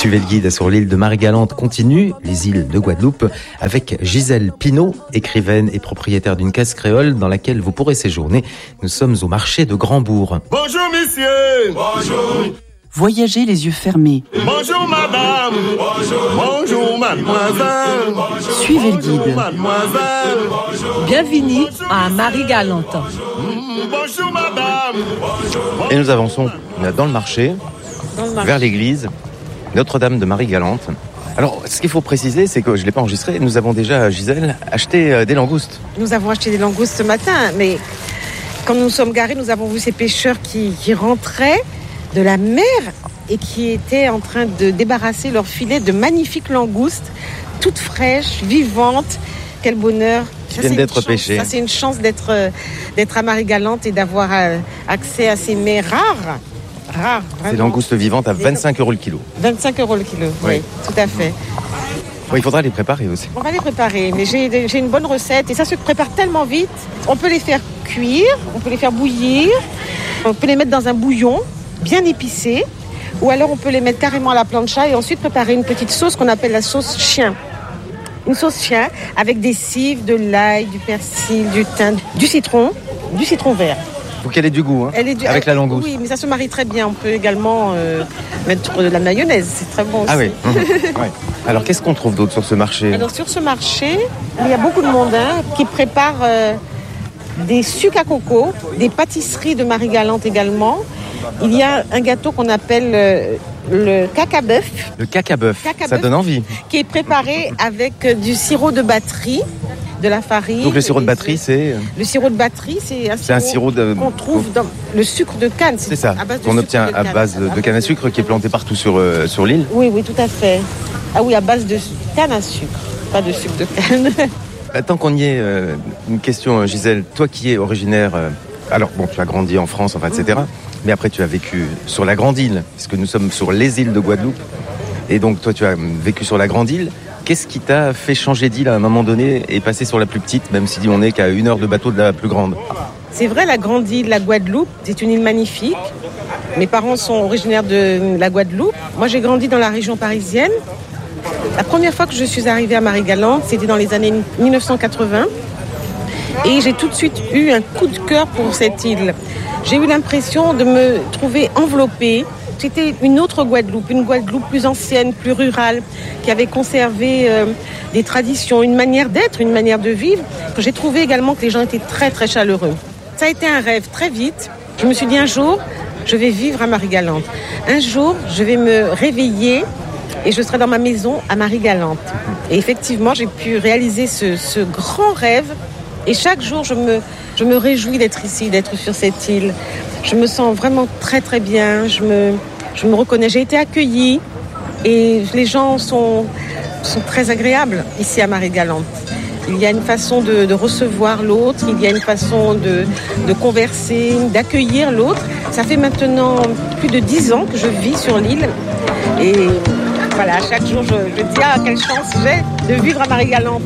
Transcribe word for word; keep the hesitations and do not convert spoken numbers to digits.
Suivez le guide sur l'île de Marie-Galante continue, les îles de Guadeloupe, avec Gisèle Pinault, écrivaine et propriétaire d'une case créole dans laquelle vous pourrez séjourner. Nous sommes au marché de Grand-Bourg. Bonjour messieurs. Bonjour. Voyagez les yeux fermés. Bonjour madame. Bonjour. Bonjour mademoiselle. Bonjour. Suivez le guide. Mademoiselle. Bienvenue à Marie-Galante. Bonjour madame. Et nous avançons dans le marché, Dans le marché. vers l'église Notre-Dame de Marie-Galante. Alors, ce qu'il faut préciser, c'est que je ne l'ai pas enregistré, nous avons déjà, Gisèle, acheté des langoustes. Nous avons acheté des langoustes ce matin, mais quand nous sommes garés, nous avons vu ces pêcheurs qui, qui rentraient de la mer et qui étaient en train de débarrasser leur filet de magnifiques langoustes, toutes fraîches, vivantes. Quel bonheur! Qui viennent d'être pêchées. Ça, c'est une chance d'être, d'être à Marie-Galante et d'avoir euh, accès à ces mets rares. Rares, Ces vraiment. langoustes vivantes à vingt-cinq euros le kilo. vingt-cinq euros le kilo, oui, Oui. tout à fait. Bon, il faudra les préparer aussi. On va les préparer, mais j'ai, j'ai une bonne recette et ça se prépare tellement vite. On peut les faire cuire, on peut les faire bouillir, on peut les mettre dans un bouillon bien épicé, ou alors on peut les mettre carrément à la plancha et ensuite préparer une petite sauce qu'on appelle la sauce chien. Une sauce chien avec des cives, de l'ail, du persil, du thym, du citron, du citron vert. Faut qu'elle ait du goût, hein, Elle est du- avec la langouste. Oui, mais ça se marie très bien. On peut également euh, mettre de la mayonnaise, c'est très bon aussi. Ah oui. Mhm. Ouais. Alors, qu'est-ce qu'on trouve d'autre sur ce marché? Alors sur ce marché, il y a beaucoup de monde hein, qui prépare euh, des sucres à coco, des pâtisseries de Marie-Galante également. Il y a un gâteau qu'on appelle euh, le caca-bœuf, Le caca-bœuf, Caca-bœuf. ça donne envie. qui est préparé avec euh, du sirop de batterie, de la farine. Donc le sirop de et batterie, c'est Le sirop de batterie, c'est un c'est un sirop sirop de... qu'on trouve dans le sucre de canne. C'est ça, à base de qu'on sucre obtient de à canne. base de, de canne à sucre qui est planté partout sur, euh, sur l'île. Oui, oui, tout à fait. Ah oui, à base de canne à sucre, pas de sucre de canne. Euh, Tant qu'on y est, euh, une question, euh, Gisèle. Toi qui es originaire... euh, alors, bon, tu as grandi en France, enfin, et cetera. Mais après, tu as vécu sur la Grande Île, puisque nous sommes sur les îles de Guadeloupe. Et donc, toi, tu as vécu sur la Grande Île. Qu'est-ce qui t'a fait changer d'île à un moment donné et passer sur la plus petite, même si on n'est qu'à une heure de bateau de la plus grande? C'est vrai, la grande île, la Guadeloupe, c'est une île magnifique. Mes parents sont originaires de la Guadeloupe. Moi, j'ai grandi dans la région parisienne. La première fois que je suis arrivée à Marie-Galante, c'était dans les années dix-neuf cent quatre-vingts. Et j'ai tout de suite eu un coup de cœur pour cette île. J'ai eu l'impression de me trouver enveloppée. C'était une autre Guadeloupe, une Guadeloupe plus ancienne, plus rurale, qui avait conservé euh, des traditions, une manière d'être, une manière de vivre. J'ai trouvé également que les gens étaient très très chaleureux. Ça a été un rêve très vite. Je me suis dit un jour, je vais vivre à Marie-Galante. Un jour, je vais me réveiller et je serai dans ma maison à Marie-Galante. Et effectivement, j'ai pu réaliser ce, ce grand rêve. Et chaque jour, je me, je me réjouis d'être ici, d'être sur cette île. Je me sens vraiment très très bien. Je me, je me reconnais. J'ai été accueillie et les gens sont, sont très agréables ici à Marie-Galante. Il y a une façon de, de recevoir l'autre, il y a une façon de, de converser, d'accueillir l'autre. Ça fait maintenant plus de dix ans que je vis sur l'île. Et voilà, chaque jour, je, je dis, ah, quelle chance j'ai de vivre à Marie-Galante.